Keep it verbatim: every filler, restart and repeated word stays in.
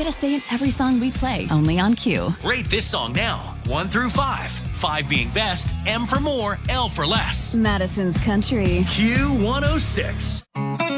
a say in every song we play, only on Q. Rate this song now, one through five. Five being best, M for more, L for less. Madison's Country. Q one oh six.